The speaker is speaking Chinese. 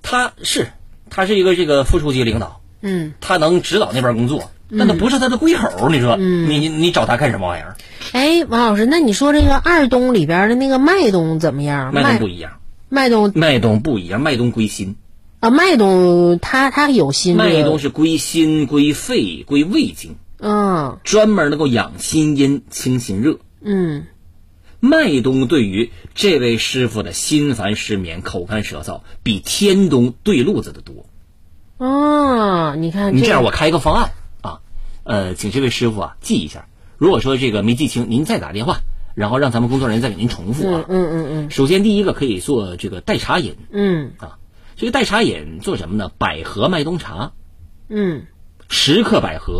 他是一个这个副处级领导，他能指导那边工作，但他不是他的归口，你说，你找他干什么玩意儿？ 哎，王老师，那你说这个二东里边的那个麦东怎么样？ 麦东不一样， 麦东不一样，麦东归心啊，麦东他有心， 麦东是归心、归肺、归胃经，专门能够养心阴、清心热。麦冬对于这位师傅的心烦失眠、口干舌燥，比天冬对路子的多。 你看， 你这样我开一个方案啊，请这位师傅啊记一下。如果说这个没记清，您再打电话，然后让咱们工作人员再给您重复啊。首先第一个可以做这个代茶饮。这个代茶饮做什么呢？百合麦冬茶。10克百合。